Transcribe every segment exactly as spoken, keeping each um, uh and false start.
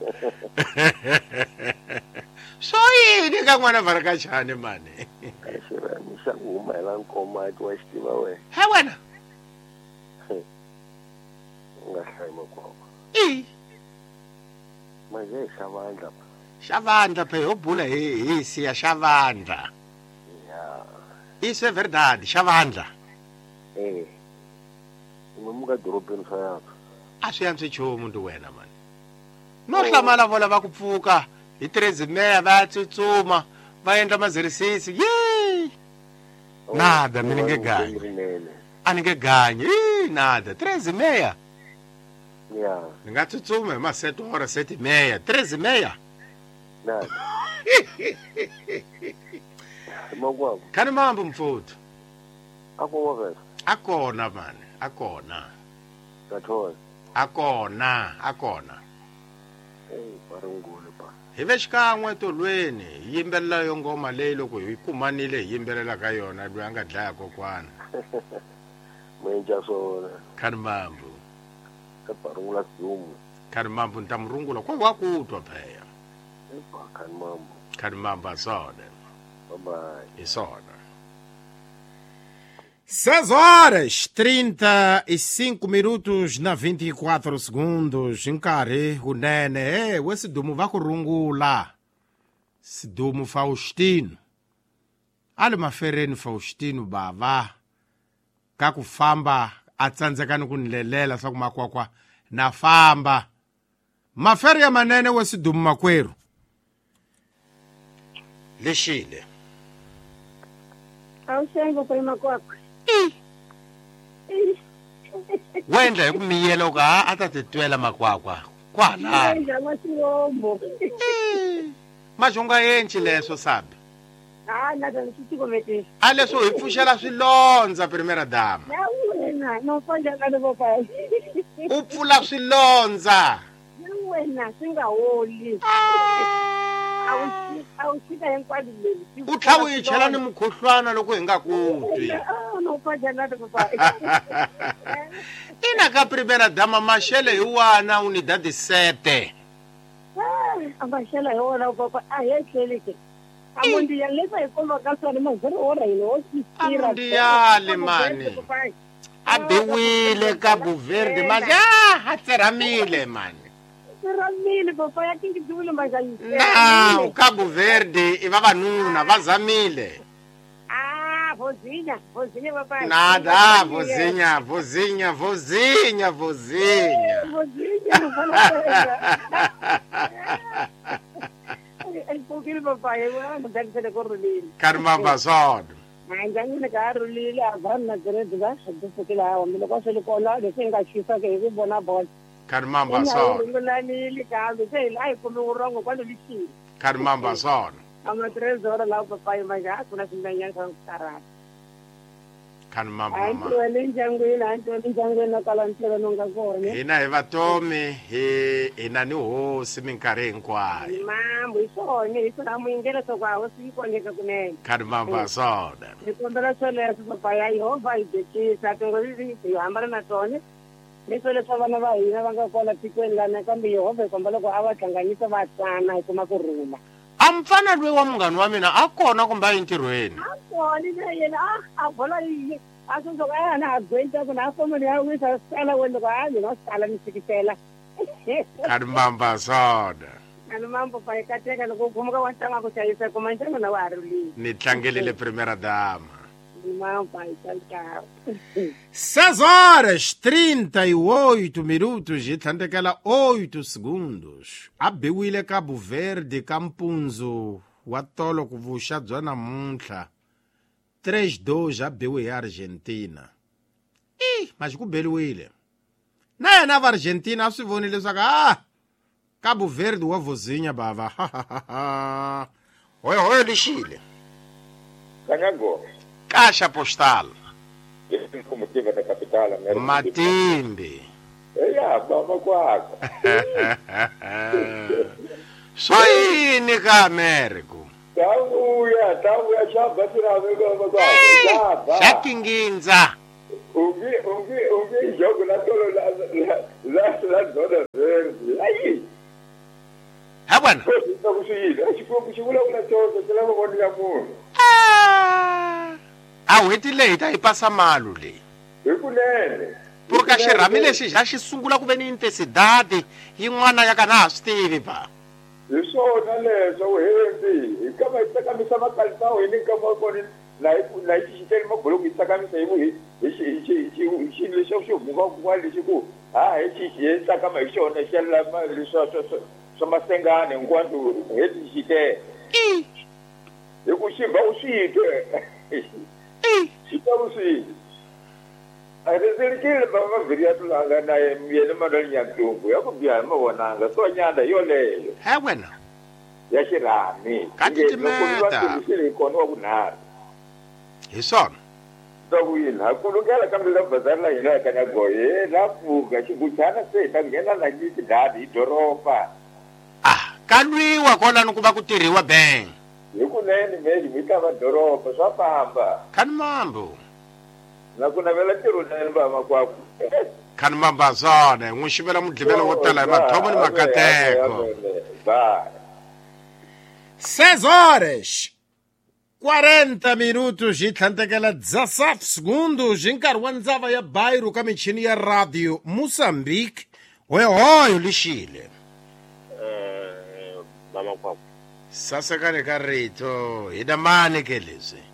So yini ka n'wana Varakachani mani? Kahle ni sanguma la nkoma wa xitiva we. He wena? Nga hlaya kwa. I. Manje Shavandla. Shavandla phe ho bula hi hi siya Shavandla. Ya. Isso é verdade, Shavandla. Eh. Ngomuka dorobeni fa A swi yantswi nchumu ndu wena mani. No hlamala vola va ku pfuka hi trezimeya va tsutsuma va endla mazerisisi. Yee! Nada, mi nge ganyi. A ni nge ganyi. Ih, nada, trezimeya. Ya. Ni nga tsutsuma hi ma sete hora sete meya, trezimeya. Nada. Mogwa. Khani mambo mfuthu. Ako wa Akona mani, akona. Kathola. Akona, akona. Eh, parungule pa. Hi ve xikan'we tolweni hi yimbelela yo ngoma leyi loko hi kumanile hi yimbelela ka yona loyi a nga dlaya kokwana. Mwenja so Khani mambo. ka parungula Zumu. Khani mambo ni ta mu rungula ko wa ku twa pheya. Epa khani mambo. Khani mambo a sona. Bye bye. Hi sona. seis horas trinta e cinco minutos na vinte e quatro segundos. Nkarhi hunene eh we Sidumu va ku rungula. Sidumu Faustino. Ale mafereni Faustino bava. Ka ku famba a tsandzeka ni ku nilelela swa ku makwakwa na famba. Maferi ya manene we Sidumu makwerhu. Lexile. Awusengo prima kwakho. Wendla hi ku miyela ka a ta titwela makwakwa kwala. Wendla masirombo. Majonga yenchi leswo sabi. Ah, nada nisikomete. A leswo hi pfuxela swilondza primera dama. Na wena, no fanja ka loko pa. U pfula swilondza. Na wena singa holi. Awu awu sika hinkwadi leyi. U tlha u yi chela ni mukhuhlwana loko hi nga ku twi. Ah, no fanja na loko pa. Ina ka primera dama maxele hi wana unidad sete. Ah, amashela yona papa a yehleleke. Amundi ya lesa ikolo ka sona mazero ora ino ositira. Amundiyale mani. A biwile ka Buverde maja ha tseramile mani. Tseramile papa ya kingi dulo majayi. Na Cabo Verde i vavanuna va zamile. Ah, vozinha, vozinha papai. Nada, vozinha, vozinha, vozinha, vozinha. Vozinha, não fala. El pouquinho papai, eu não deve ser corrulil. Carmamba sod. Mas já não carrulil, a vanna grande da, porque lá onde eu gosto de colar, de sem gachifa que eu vou na bola. Carmamba sod. Não lá nele, caso sei lá, como o rongo quando ele tira. Carmamba sod. Ama três horas lá o papai mas já quando se ganha com caralho. Carmamba mama. Anto ele janguina, anto ele janguina kalantela nonga kone. Hina hi vatomi hi hina ni hosi minkarhi hinkwayo. Mambo isone isona muingela so kwa hosi ikoneka kunene. Carmamba sod. Nikondala sole so papai ai ho vai de sa tengoli si hambana na tone. Nisole so vana va hina va nga kona tikweni lana kambe Yehova kombala ku ava hlanganyisa vatsana hi kuma kurhula. Amfana lwe wa munghana wa mina a kona kumbe a entirhweni. A kona ni yena a bola yi a so ka na agwenta ku na fomo ya wisa sala wena ka a no sala ni sikitela. Carmamba sod. Ano mambo pa ikateka loko khumuka wa ntanga ku chayisa ku manjana na wa ruli. Ni tlangelile primera dama. seis horas trinta e oito minutos e thandekela oito segundos. A biwile Cabo Verde Campunzo wa tolo ku vuxa bya namuntlha três dois a biwe ya Argentina. Ih, mas ku beliwile. Na yena va Argentina a swi voni leswaku ah Cabo Verde wa vozinha bava. Hoy hoy lixile. Sangago. Caixa postal. Como tive da capital, América. Matimbi. É, baba kwako. Só yini ka Américo. Tawuya, tawuya chaba tira baba kwako. Já kinginza. Uvi, uvi, uvi jogo na tolo la la la la dona verde. Aí. wena Kusile, xikwembu xi vulavula tsongo, xi lava vona ya munhu. Ah, a n'hweti leyi ta yi pasa malu leyi. Hikunene. Puru ka xirhami lexi xa xi sungula ku ve ni intensidade yin'wana ya ka na ha swi tivi ba. Hi swona leswo wuhembi, hi kama hi tsakamisa makalisa hi ni nkama kona na hi na hi xixiteli maboloku hi tsakamisa hi hi hi hi xilo lexi xi huma ku lexi ku ha hi xi hi tsakama hi xona xi lama leswa swa masengane hinkwaswo hi xixitele. I Hi ku xi va u swi twe. i Xi ta u swi a rezelikile ba mavhiri ya tulanga na yena madali ya ntungu ya ku biha hi mavonanga so nyanda yoleyo he wena ya xirhami Ka titimeta. xile kona wa kunharhu hi swona. so wina ha kulungela kambe la bazari la hina ka na goye la pfuka xiguchana se ta nghena la nyiti dadi hi doropa Ah, ka lwiwa kwalano ku va ku tirhiwa bang. hikunene meji mi ta va doropa swa famba Khani mambo. na ku navela ntirho nene va makwakwu Khani mambo a swona n'wi xivela mudlivelo wo tala hi madhomo ni makateko. Bye. seis horas quarenta minutos hi tlhantekela dezessete segundos hi nkarhi wa ndzava ya Bairo ka michini ya radio Moçambique. Hoyohoyo lixile. Mama kwakho. Sasekane ka rito hi na mani ke leswi.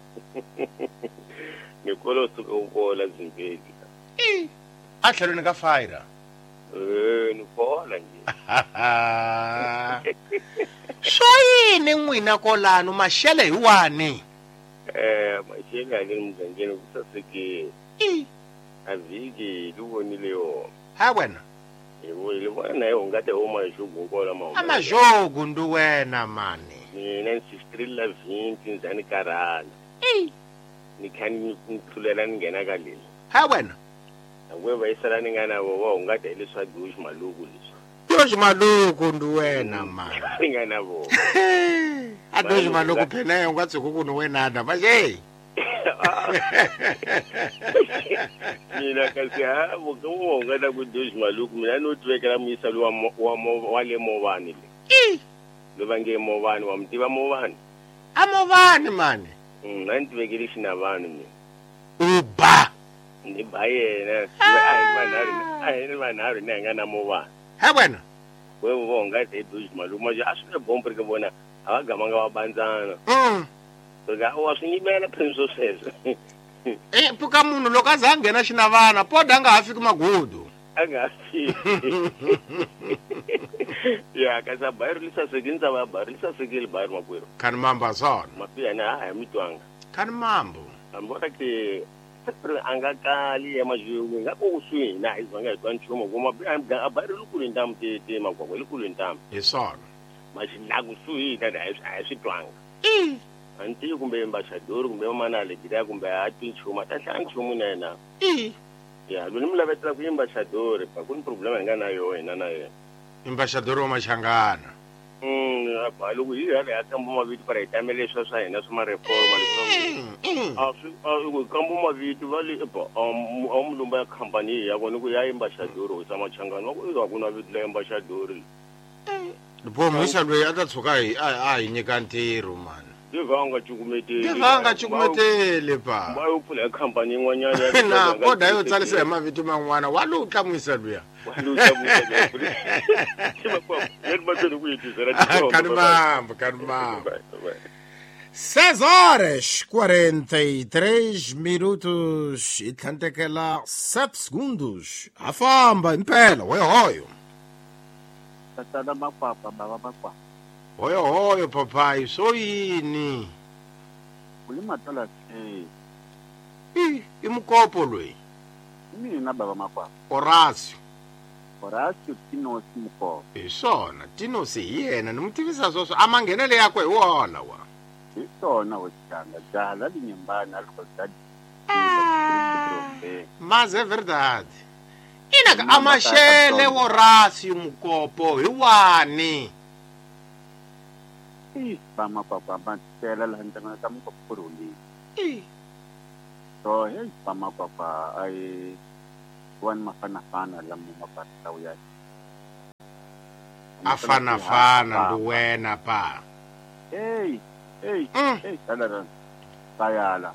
Ngikolo suka ubola zimbeli. I a tlhelweni ka fire. Eh, ni bola nje. Swo yini n'wina kolano maxele hi wani? Eh, masheni ya ni mgangeni kusasekile. I Aviki luvonile yo. ha wena Yebo ile bona yo ngate uma ishugu ngola mawo. amajogu ndi wena mani. Mina nsistrila vinti nzani karala. I Ni khani ngithulela ngena kaleli. ha wena Akweva isala ningana wo ngate leswa dush maluku leswa. Doji maluku ndi wena mani. Ngana bo. A doji maluku phela ungatsi kukuno wena nda manje. Mina kasi ha vuko ngada ku dush maluku mina no twekela muyisalo wa mo- wa mo- wa le movani le. I Lo bange movani wa mtiva movani. amovani mani. Mm nantivekele xina vanhu mina. Uba Ni bayena ai manari ai manari na ngana movani. ha wena Wewe wo ngate dush maluku maje asune bombre ke bona abagamanga wabanzana. mm Ga wa swinibela princess. eh puka munhu loko a za a nghena xinavana poda a nga ha fiki magudu. Angasi. Ya kasa bayro lisa seginza ba bayro lisa segil bayro makwero. Khani mambo a swona. Mapia na ha mitwanga. Khani mambo Ambora ke sepre anga kali ya majuwe ngako uswi na izanga kwa nchumo kuma bya bayro lukulu ndam te te makwakwe lukulu ndam. hi swona. Mashina kuswi na da ayisitwanga. I Anti kumbe ambassador kumbe mana le gida kumbe ati nchumo ta hlang nchumo nena. i Ya lo nimlavetela ku ambassador pa kun problema ngana yo ina na ye. ambassador wa Machangana. Mm, abalo ku ya ya kambo maviti para itamele swa swa hina swa reforma leswi. Mm, mm. Ah, swi ku kambo maviti vali ba um umlumba company ya kona ku ya ambassador sa Machangana ku ya kuna viti la ambassador. Bo muisa lweyi a ta tshuka hi a a hi nyika ntirho mani. Divanga chukumeteli. Divanga chukumeteli pa. Ba yo pfula company yin'wanyana ya Na poda yo tsalisa hi mavito man'wana wa lo tlamisa luya. Khani mambo khani mambo. seis horas quarenta e três minutos hi tlhantekela sete segundos. A famba impela hoyohoyo. Tatada makwapa baba makwapa. Hoyohoyo papai so yini? Uli matala eh I i mukopo lweyi. mina baba makwapa. Horacio. Horacio Tino Simko. Hi swona Tino se hi yena ni mu tivisa sweswo a manghenele yakwe hi wona wa. Isona wachanga jala linyembana alkozadi. Mas é verdade. Ina ka amaxele Horacio mukopo hi wani. Eh baba makwapa bantela la ndana kamko puruli. I So hey baba makwapa ai wan mafana fana la mu mapata uya. afana fana nduwena pa hey hey Mm. hey dala bayala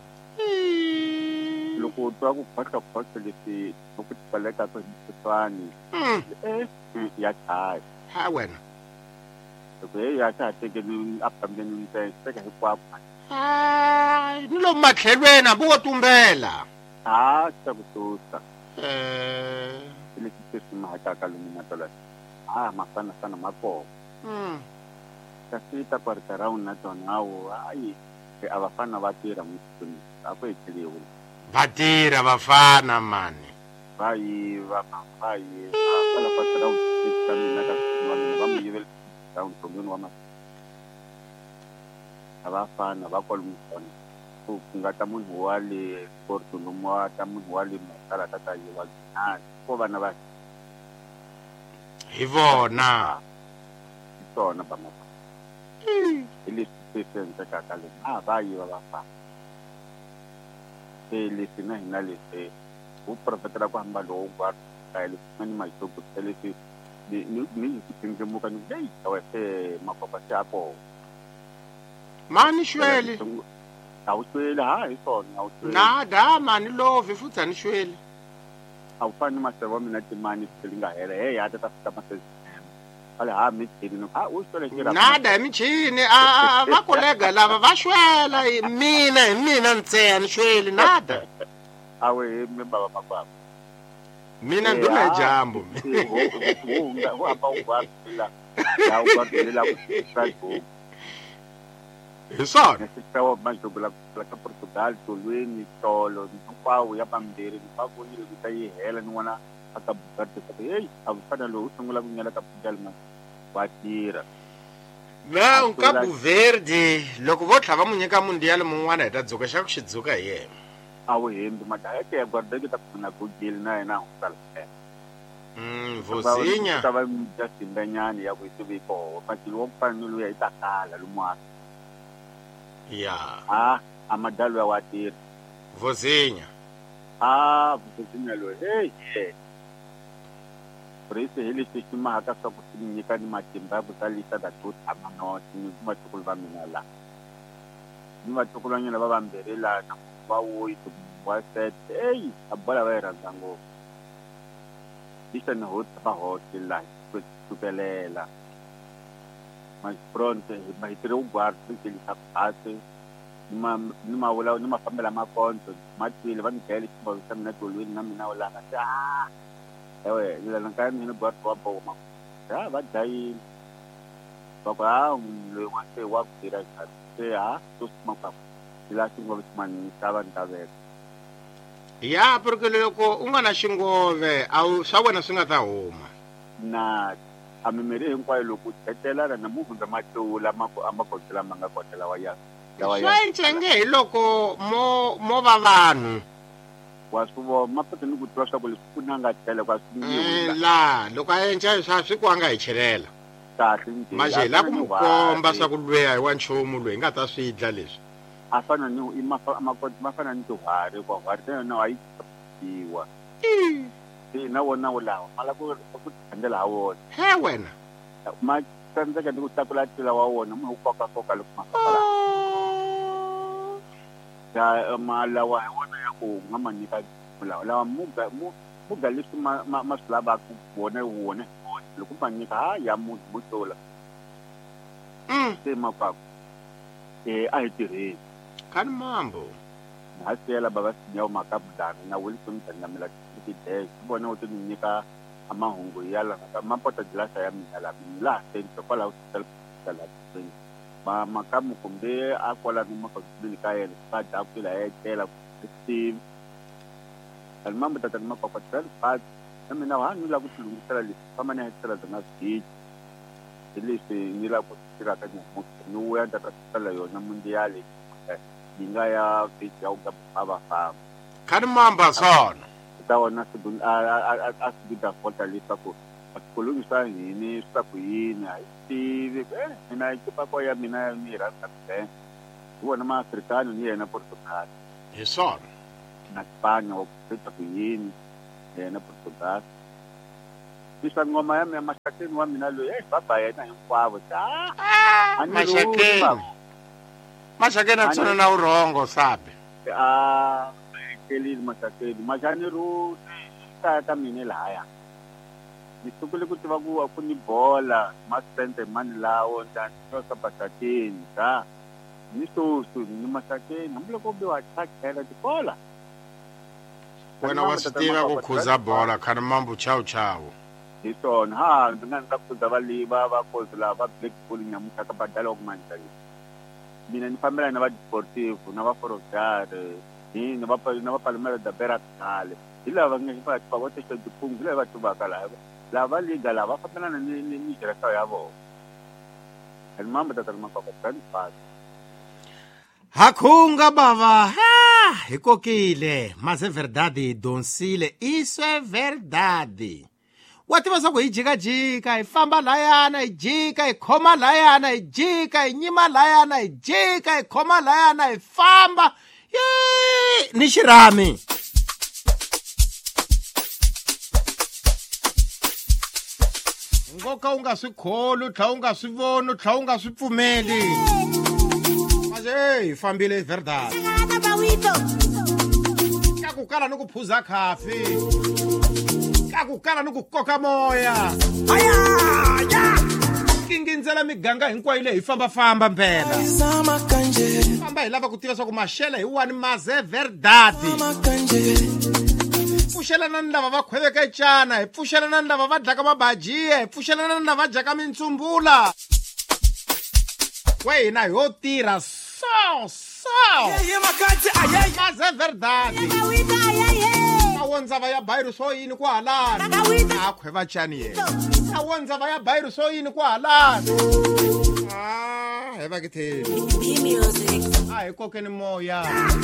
loko twa ku phata phata leti loko tipaleka to hiswani Mm. eh ya chai ha wena loko ya cha tekeni apambeni nse teka hikwapa ah ni lo matlhelweni hambi wo tumbela ah ta kutusa eh ile kitu mahaka lumina tola ah mafana sana mako mm. kasi ta kwarta raun na tona awu ai ke abafana batira mutuni ako ikiliwe vatirha vafana mani vai va vai wala kwarta raun kami na ka va mi yivel raun tongeni wa ma abafana bakolumsana kungata munhu wale sportu nomwa ta munhu wale makala tata yiwa ah ko bana ba hi vona tona ba ma ile station ta kakale ah ba yiwa bafana ele sina hinale se u profetera kwa mbalo kwa kaile mani mai to ele se ni ni kinge muka ni dai tawe se mapapa chapo mani shwele awushwele ha isona awushwele nada mani love futhi anishwele awufani masebo mina timani silinga hele hey hata tafika masezi ale ha mithini no ha ushwele kira nada michini a va kolega lava va shwela mina hi mina ntsena nishwele nada awe me baba makwabo mina nduna jambo unga ho apa ukwatila la ukwatila ku strike hi swona nesitawa majobula la ka Portugal tolweni tolo nkwao ya bambiri mpako ni ku tayi hela ni wana aka bukate ka hey avufana lo usungula kunyala ka Portugal ma watira na unkapu verde loko vo tlhava mu nyika mundial mun'wana hi ta dzuka xa ku xi dzuka hi yena awu hembi madayeke ya gwardeke ta kuna Google na yena usala mm vozinya ta va just ndanyani ya ku isiviko patilo wo fanele ya itakala lumwa ya ah amadalo ya watira vozinya ah vozinya lo hey hey prese hele sesima haka sa ku nyika ni matimba butalisa da to amano ni matukulu ba minala ni matukulu nyana ba bambelela na ba wo itu wa set hey abala ba rangango isana hot ba hotel la tupelela mas pronto mas tirou o guarda que ele sapasse numa numa aula numa família mais conto mas ele vai me querer que você também não tolui na mina aula na ah é ele não quer nem guarda para o uma ah vai daí papa um le mais que o tira se ah tu uma papa ele acha que você mani estava na vez ya porque loko u nga na xingove a swa wena swi nga ta huma na a mimiri hinkwayo loko tetela na muhundza matula mako amakotela manga kotela wa ya swa ncenge hi loko mo mo va vanhu wa swo mapata ni ku twa swa ku leswi ku nanga tele kwa swinyiwa la loko a enca swa swi ku anga hi chelela kahle maje la ku mu komba swa ku lweya hi wa nchumu lweyi nga ta swi dla leswi afana ni amakoti mafana ni tuhari kwa hari na wa yiwa na wona wolawa mala ku ku thandela ha wona he wena ma tsandzeka ni ku takula tila wa wona mu koka koka loko mafala ya mala wa wona ya ku ngamanyika lawa lawa muga muga leswi ma maslaba ku wona wona loko manyika ha ya mu mutola mm se mapako eh a hitirhi kan mambo hasela baba sinya makabudana na Wilson tandamela tide bona uthi nyika amahungu yala mapota glasa ya mina la la sento kwala hospital la ba makamu kumbe akwala ni makabudini kaye ba da kula etela Steve almambo tata mapapatela ba mina wa nila ku tulungisela le kama na etela na stage ile se nila ku tira ka ni mu ya tata tsala yona mundial dinga ya ficha u ka baba fa kan mamba sona ta wona se dun a a se da volta lista ko kulungi sa yini sa ku yini ai tive eh mina ke pa ko ya mina ni ra ta te wona ma africano ni na Portugal hi sona na Spanya o peta ku yini na Portugal Bisa ngoma ya Mashakeni wa mina loyi eh baba yena hinkwavo ah Mashakeni Mashakeni a tsona na urongo sabe ah kelini Mashakeni majani ru ta ta mine laya ni sukule ku tiva ku ku ni bola masente mani lawo ndani ka Mashakeni ta ni susu ni Mashakeni namloko biwa thakela di bola wena wasitiva kukhuza bola khana mambo chau chau isona ha ndinga kuza valiva va kozi lava black bull nyamuka ka badala okumanja mina ni fambela na va sportive na va forostare ni na va na va palmera da berakale ilava nge va va vote xo dipungu lava tubaka lava lava liga lava fambela na ni ni jereka ya vo el mamba da talma ka ka pa Hakunga baba ha hikokile mas é verdade Donsile isso é verdade wativa swa ku hi jikajika hi famba layana hi jika hi khoma layana hi jika hi nyima layana hi jika hi khoma layana hi famba ye ni xirami ngoka u nga swi kholi u tlha u nga swi voni u tlha u nga swi pfumeli mas hi fambile hi verdade ka ku kala ni ku phuza khafi akukala nokukoka moya aya ya kingindzela miganga hinkwayo leyi hi famba famba mpela famba hi lava ku tiva swa ku maxela hi wani maze verdade pfuxelana ni lava va khweveka ecana hi pfuxelana ni lava va dlaka mabajiya hi pfuxelana ni lava dyaka mintsumbula we hina ho tirha so so maze verdade awondzava ya bayiro so yini ku halana a khweva chani yena awondzava ya bayiro so yini ku halana ah heva ke theni a hi kokeni moya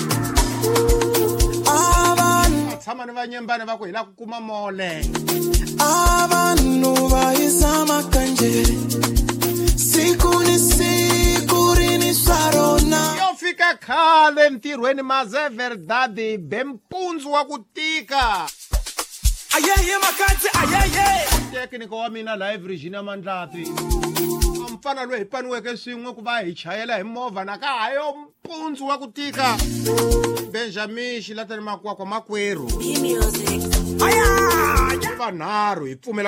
avan tshama ni vanyembane va ku hila ku kuma mole avanhu va izama kanje siku ni siku rini sarona fika khale ntirhweni maze verdade bempunzu wa ku tika ayeye makatsi ayeye tekniko wa mina live Virginia Mandlapi amfana loyi hi paniweke swin'we ku va hi chayela hi movha na ka hayo mpunzu wa ku tika Benjamin Xilatani Makwakwa makwerhu aya vanharhu hi pfumela